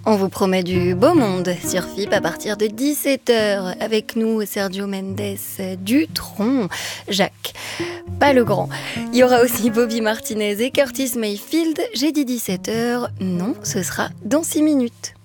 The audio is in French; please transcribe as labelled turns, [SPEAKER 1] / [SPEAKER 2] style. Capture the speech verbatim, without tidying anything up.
[SPEAKER 1] On vous promet du beau monde sur F I P à partir de dix-sept heures. Avec nous, Sergio Mendes Dutronc, Jacques, pas le grand. Il y aura aussi Bobby Martinez et Curtis Mayfield. J'ai dit dix-sept heures, non, ce sera dans six minutes.